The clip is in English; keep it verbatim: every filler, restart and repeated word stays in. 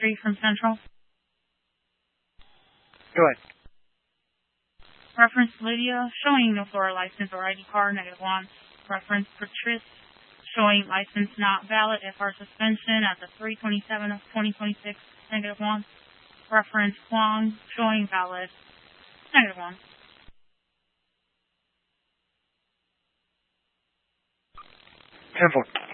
Street from Central. Go ahead. Reference Lydia, showing no Florida license or I D card, negative one. Reference Patrice, showing license not valid, F R suspension at the three twenty-seven of twenty twenty-six, negative one. Reference Huang, showing valid, negative one. ten four.